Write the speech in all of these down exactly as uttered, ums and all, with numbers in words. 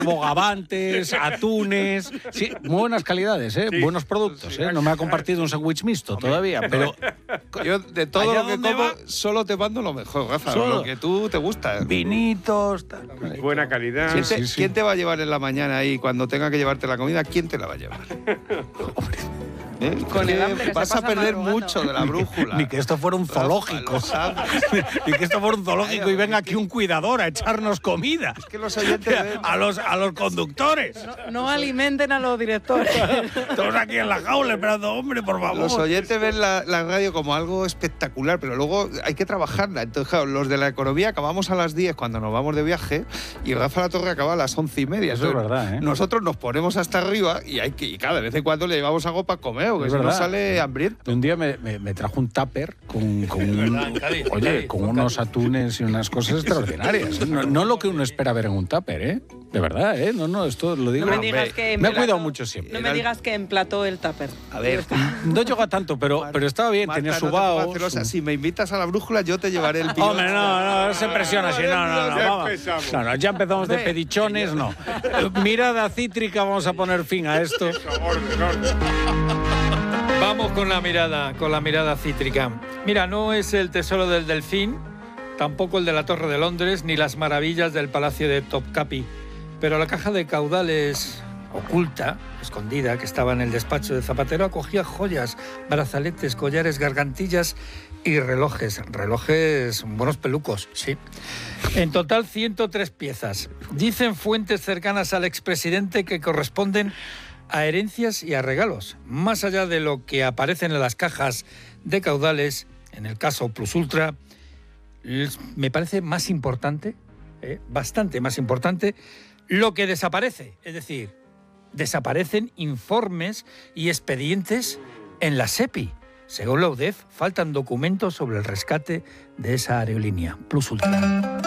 bogavantes, atunes, sí, buenas calidades, ¿eh? Sí, buenos productos, ¿eh? No me ha compartido un sándwich mixto todavía, pero yo de todo lo que como va? Solo te mando lo mejor, Rafa, solo lo que tú te gusta. Vinitos, tal. Buena calidad. ¿Quién te, sí, sí. ¿Quién te va a llevar en la mañana ahí cuando tenga que llevarte la comida? ¿Quién te la va a llevar? ¿Eh? Con el hambre vas a perder mucho de la brújula. Ni que esto fuera un zoológico. Ni que esto fuera un zoológico y venga aquí un cuidador a echarnos comida. Es que los oyentes ven. A los, a los conductores. No, no alimenten a los directores. Todos aquí en la jaula esperando, hombre, por favor. Los oyentes ven la, la radio como algo espectacular, pero luego hay que trabajarla. Entonces, claro, los de la economía acabamos a las diez cuando nos vamos de viaje y Rafa La Torre acaba a las once y media. Eso Entonces, es verdad, ¿eh? Nosotros nos ponemos hasta arriba y, hay que, y cada vez en cuando le llevamos algo para comer. Que si no sale hambriento. Un día me, me, me trajo un tupper con, con, un, oye, con unos atunes y unas cosas extraordinarias. No, no lo que uno espera ver en un tupper, ¿eh? De verdad, ¿eh? No, no, esto lo digo. No me digas que me he cuidado mucho siempre. No me digas que emplató el tupper. A ver. No llega tanto, pero, pero estaba bien, Marta, tenía su no bao. Su... Si me invitas a la brújula, yo te llevaré el pino. Hombre, no, no, no se presiona así. No, no, no. Vamos. No, no, ya empezamos de pedichones, no. Mirada cítrica, vamos a poner fin a esto. Vamos con la mirada, con la mirada cítrica. Mira, no es el tesoro del Delfín, tampoco el de la Torre de Londres, ni las maravillas del Palacio de Topkapi, pero la caja de caudales oculta, escondida, que estaba en el despacho de Zapatero, acogía joyas, brazaletes, collares, gargantillas y relojes. Relojes, buenos pelucos, sí. En total, ciento tres piezas. Dicen fuentes cercanas al expresidente que corresponden a herencias y a regalos. Más allá de lo que aparecen en las cajas de caudales, en el caso Plus Ultra, me parece más importante, eh, bastante más importante, lo que desaparece. Es decir, desaparecen informes y expedientes en la SEPI. Según la U D E F, faltan documentos sobre el rescate de esa aerolínea, Plus Ultra.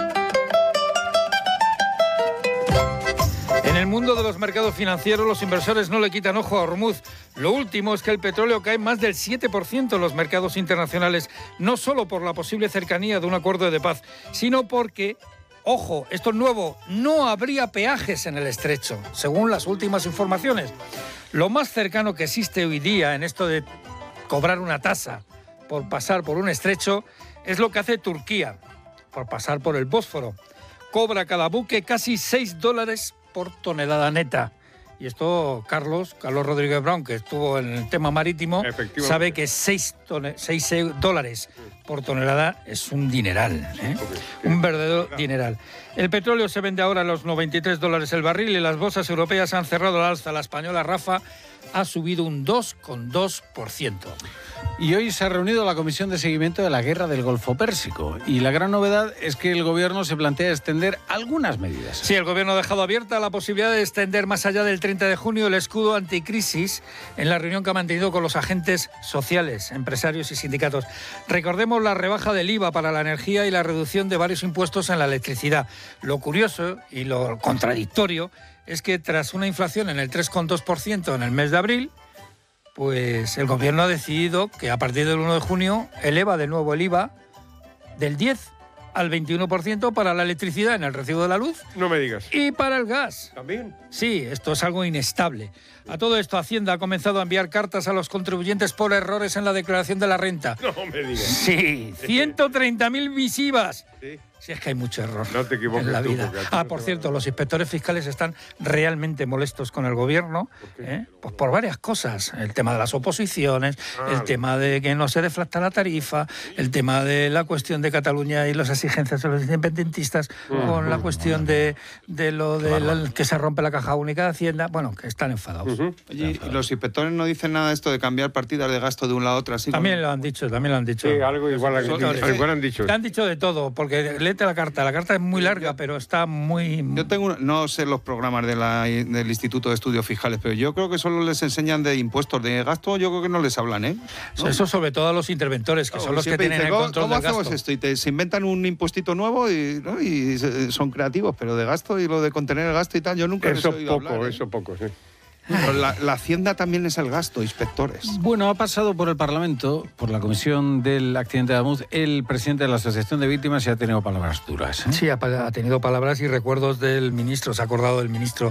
En el mundo de los mercados financieros, los inversores no le quitan ojo a Hormuz. Lo último es que el petróleo cae más del siete por ciento en los mercados internacionales, no solo por la posible cercanía de un acuerdo de paz, sino porque, ojo, esto es nuevo, no habría peajes en el estrecho, según las últimas informaciones. Lo más cercano que existe hoy día en esto de cobrar una tasa por pasar por un estrecho es lo que hace Turquía, por pasar por el Bósforo. Cobra cada buque casi seis dólares por tonelada neta. Y esto, Carlos, Carlos Rodríguez Brown, que estuvo en el tema marítimo, sabe que seis dólares por tonelada es un dineral, ¿eh? Un verdadero dineral. El petróleo se vende ahora a los noventa y tres dólares el barril y las bolsas europeas han cerrado al alza. La española, Rafa, ha subido un dos coma dos por ciento. Y hoy se ha reunido la Comisión de Seguimiento de la Guerra del Golfo Pérsico. Y la gran novedad es que el Gobierno se plantea extender algunas medidas. Sí, el Gobierno ha dejado abierta la posibilidad de extender más allá del treinta de junio el escudo anticrisis en la reunión que ha mantenido con los agentes sociales, empresarios y sindicatos. Recordemos la rebaja del I V A para la energía y la reducción de varios impuestos en la electricidad. Lo curioso y lo contradictorio es que tras una inflación en el tres coma dos por ciento en el mes de abril, pues el Gobierno ha decidido que a partir del uno de junio eleva de nuevo el I V A del diez al veintiuno por ciento para la electricidad en el recibo de la luz. No me digas. Y para el gas. ¿También? Sí, esto es algo inestable. A todo esto, Hacienda ha comenzado a enviar cartas a los contribuyentes por errores en la declaración de la renta. No me digas. Sí, ciento treinta mil misivas. Sí. Si es que hay mucho error no te equivoques en la tú, vida. Ah, por cierto, los inspectores fiscales están realmente molestos con el Gobierno, ¿por ¿eh? Pues por varias cosas. El tema de las oposiciones, ah, el tema de que no se deflacta la tarifa, el tema de la cuestión de Cataluña y las exigencias de los independentistas, uh-huh. con la cuestión de, de lo de la, que se rompe la caja única de Hacienda. Bueno, que están enfadados. Uh-huh. Oye, ¿y los inspectores no dicen nada de esto de cambiar partidas de gasto de un lado a otro? Así también como... lo han dicho, también lo han dicho. Sí, algo igual, algo igual han dicho. Te han dicho de todo, porque léete la carta. La carta es muy larga, pero está muy... Yo tengo una, no sé los programas de la, del Instituto de Estudios Fiscales, pero yo creo que solo les enseñan de impuestos, de gasto, yo creo que no les hablan, ¿eh? ¿No? Eso sobre todo a los interventores, que no, son los que tienen dice, el control ¿cómo del gasto. ¿Cómo hacemos esto? Y te, se inventan un impostito nuevo y, ¿no? y son creativos, pero de gasto y lo de contener el gasto y tal, yo nunca eso les he oído poco, hablar. ¿eh? Eso poco, sí. La, la Hacienda también es el gasto, inspectores. Bueno, ha pasado por el Parlamento, por la Comisión del Accidente de Ademuz, el presidente de la Asociación de Víctimas y ha tenido palabras duras, ¿eh? Sí, ha, ha tenido palabras y recuerdos del ministro, se ha acordado del ministro